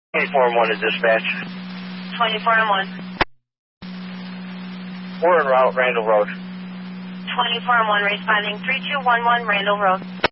24 and 1 is dispatch. 24 and 1. We're en route, Randall Road. 24 and 1, responding 3211 Randall Road.